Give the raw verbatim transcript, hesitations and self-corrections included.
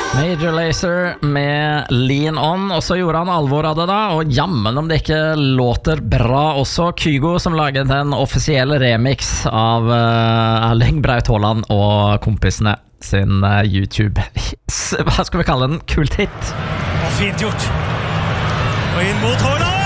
Major Lazer med Lean On, og så gjorde han alvor av det da, og jammen om det ikke låter bra også. Kygo som laget en offisiell remix av uh, Erling Braut Haaland og kompisene sin uh, YouTube, hva skal vi kalle den, kult hit. Og fint gjort, og inn mot Haaland!